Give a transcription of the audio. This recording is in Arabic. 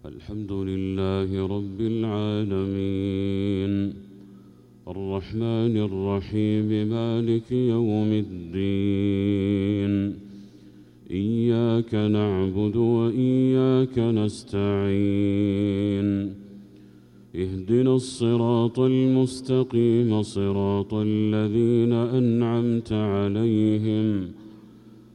الحمد لله رب العالمين الرحمن الرحيم مالك يوم الدين إياك نعبد وإياك نستعين اهدنا الصراط المستقيم صراط الذين أنعمت عليهم